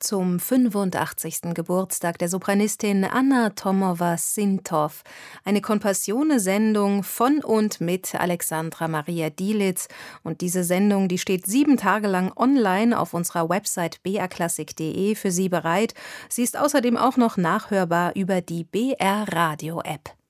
zum 85. Geburtstag der Sopranistin Anna Tomowa-Sintow. Eine Compassione-Sendung von und mit Alexandra Maria Dielitz. Und diese Sendung, die steht 7 Tage lang online auf unserer Website baklassik.de für Sie bereit. Sie ist außerdem auch noch nachhörbar über die BR Radio App.